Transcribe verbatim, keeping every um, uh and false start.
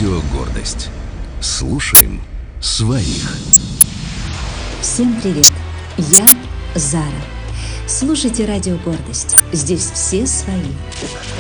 Радио «Гордость». Слушаем своих. Всем привет! Я Зара. Слушайте Радио «Гордость». Здесь все свои.